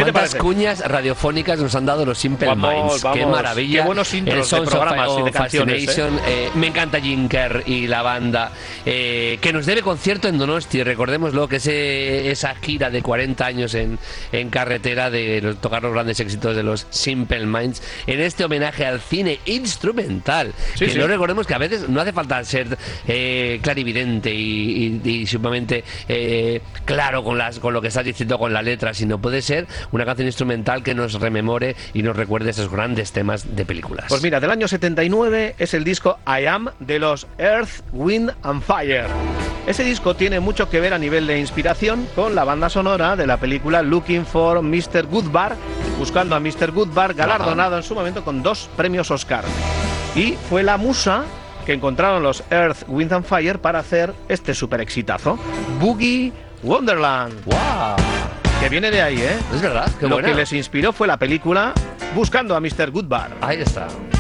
¿Cuántas cuñas radiofónicas nos han dado los Simple Minds? ¡Qué maravilla! ¡Qué buenos intros de programas y de canciones! Me encanta Jim Kerr y la banda, que nos debe concierto en Donosti. Recordémoslo, que es esa gira de 40 años en carretera de tocar los grandes éxitos de los Simple Minds, en este homenaje al cine instrumental. No recordemos que a veces no hace falta ser clarividente y sumamente claro con lo que estás diciendo con la letra, sino puede ser una canción instrumental que nos rememore y nos recuerde esos grandes temas de películas. Pues mira, del año 79 es el disco I Am de los Earth, Wind and Fire. Ese disco tiene mucho que ver a nivel de inspiración con la banda sonora de la película Looking for Mr. Goodbar, buscando a Mr. Goodbar, galardonado en su momento con 2 premios Oscar. Y fue la musa que encontraron los Earth, Wind and Fire para hacer este super exitazo, Boogie Wonderland. ¡Wow! Que viene de ahí, ¿eh? Es verdad, qué Lo buena. que les inspiró fue la película Buscando a Mr. Goodbar. Ahí está.